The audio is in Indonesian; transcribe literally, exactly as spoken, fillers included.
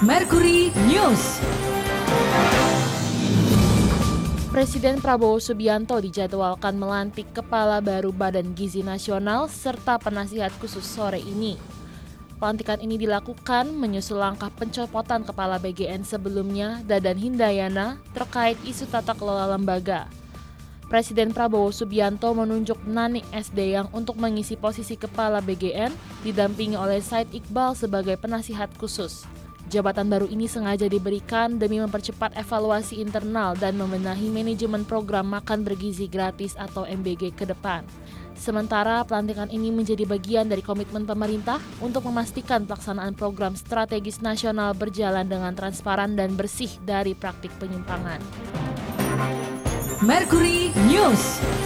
Mercury News. Presiden Prabowo Subianto dijadwalkan melantik Kepala Baru Badan Gizi Nasional serta penasihat khusus sore ini. Pelantikan ini dilakukan menyusul langkah pencopotan Kepala B G N sebelumnya, Dadan Hindayana, terkait isu tata kelola lembaga. Presiden Prabowo Subianto menunjuk Nani S D yang untuk mengisi posisi Kepala B G N, didampingi oleh Said Iqbal sebagai penasihat khusus. Jabatan baru ini sengaja diberikan demi mempercepat evaluasi internal dan membenahi manajemen program makan bergizi gratis atau M B G ke depan. Sementara pelantikan ini menjadi bagian dari komitmen pemerintah untuk memastikan pelaksanaan program strategis nasional berjalan dengan transparan dan bersih dari praktik penyimpangan. Mercury News.